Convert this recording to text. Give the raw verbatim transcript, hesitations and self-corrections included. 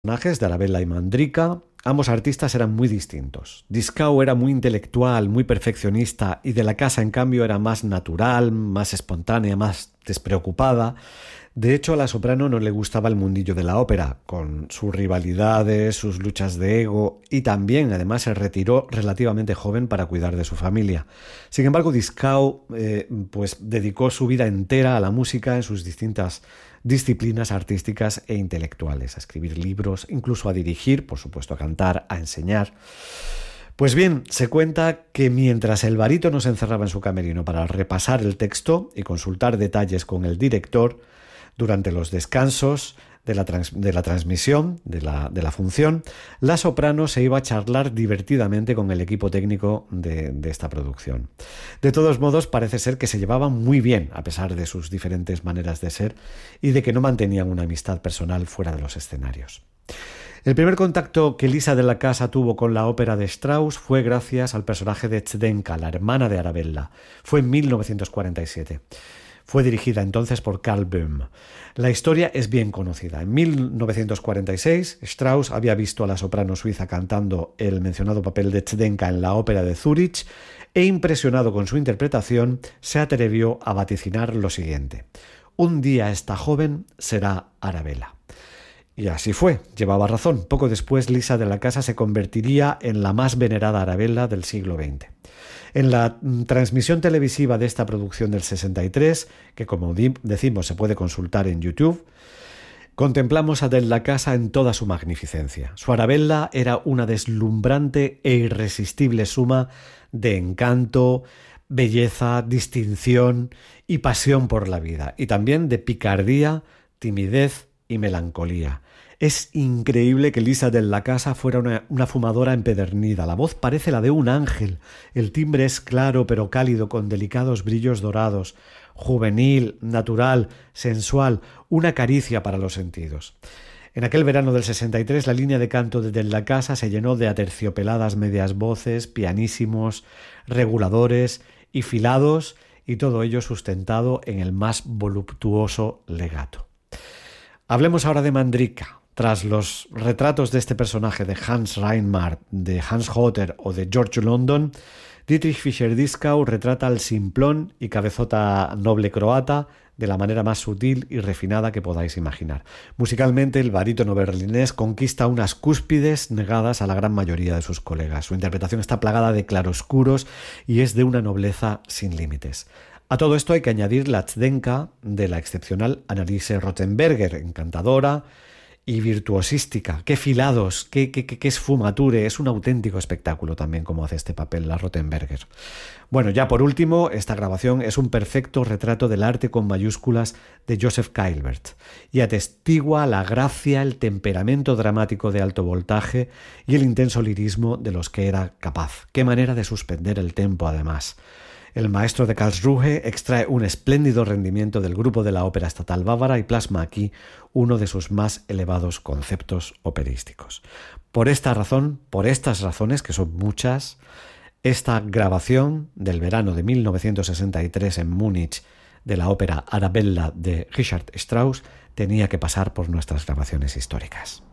Personajes de Arabella y Mandrika, ambos artistas eran muy distintos. Dieskau era muy intelectual, muy perfeccionista, y De la Casa, en cambio, era más natural, más espontánea, más despreocupada. De hecho, a la soprano no le gustaba el mundillo de la ópera, con sus rivalidades, sus luchas de ego, y también, además, se retiró relativamente joven para cuidar de su familia. Sin embargo, Dieskau eh, pues, dedicó su vida entera a la música en sus distintas disciplinas artísticas e intelectuales, a escribir libros, incluso a dirigir, por supuesto a cantar, a enseñar. Pues bien, se cuenta que mientras el barítono se encerraba en su camerino para repasar el texto y consultar detalles con el director, durante los descansos de la, trans, de la transmisión, de la, de la función, la soprano se iba a charlar divertidamente con el equipo técnico de, de esta producción. De todos modos, parece ser que se llevaban muy bien, a pesar de sus diferentes maneras de ser y de que no mantenían una amistad personal fuera de los escenarios. El primer contacto que Lisa de la Casa tuvo con la ópera de Strauss fue gracias al personaje de Zdenka, la hermana de Arabella. Fue en mil novecientos cuarenta y siete. Fue dirigida entonces por Karl Böhm. La historia es bien conocida. En mil novecientos cuarenta y seis, Strauss había visto a la soprano suiza cantando el mencionado papel de Zdenka en la ópera de Zúrich e, impresionado con su interpretación, se atrevió a vaticinar lo siguiente: un día esta joven será Arabella. Y así fue, llevaba razón. Poco después, Lisa de la Casa se convertiría en la más venerada Arabella del siglo veinte. En la transmisión televisiva de esta producción del sesenta y tres, que como decimos se puede consultar en YouTube, contemplamos a De la Casa en toda su magnificencia. Su Arabella era una deslumbrante e irresistible suma de encanto, belleza, distinción y pasión por la vida, y también de picardía, timidez y melancolía. Es increíble que Lisa de la Casa fuera una, una fumadora empedernida. La voz parece la de un ángel. El timbre es claro pero cálido, con delicados brillos dorados. Juvenil, natural, sensual, una caricia para los sentidos. En aquel verano del sesenta y tres, la línea de canto de De la Casa se llenó de aterciopeladas medias voces, pianísimos, reguladores y filados, y todo ello sustentado en el más voluptuoso legato. Hablemos ahora de Mandrika. Tras los retratos de este personaje de Hans Reinhardt, de Hans Hotter o de George London, Dietrich Fischer-Dieskau retrata al simplón y cabezota noble croata de la manera más sutil y refinada que podáis imaginar. Musicalmente, el barítono berlinés conquista unas cúspides negadas a la gran mayoría de sus colegas. Su interpretación está plagada de claroscuros y es de una nobleza sin límites. A todo esto hay que añadir la Zdenka de la excepcional Anneliese Rothenberger, encantadora y virtuosística. Qué filados, qué, qué, qué esfumature. Es un auténtico espectáculo también como hace este papel la Rothenberger. Bueno, ya por último, esta grabación es un perfecto retrato del arte con mayúsculas de Joseph Keilbert y atestigua la gracia, el temperamento dramático de alto voltaje y el intenso lirismo de los que era capaz. Qué manera de suspender el tempo, además. El maestro de Karlsruhe extrae un espléndido rendimiento del grupo de la Ópera Estatal Bávara y plasma aquí uno de sus más elevados conceptos operísticos. Por esta razón, por estas razones, que son muchas, esta grabación del verano de mil novecientos sesenta y tres en Múnich de la ópera Arabella de Richard Strauss tenía que pasar por nuestras grabaciones históricas.